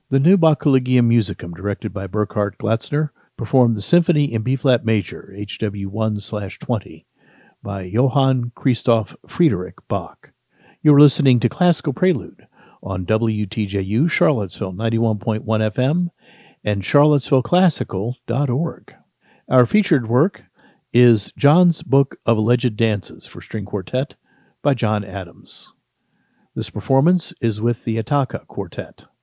The Neubach Collegium Musicum, directed by Burkhard Glatzner, performed the Symphony in B-flat major, HW 1/20, by Johann Christoph Friedrich Bach. You're listening to Classical Prelude on WTJU Charlottesville 91.1 FM and charlottesvilleclassical.org. Our featured work is John's Book of Alleged Dances for String Quartet by John Adams. This performance is with the Attacca Quartet.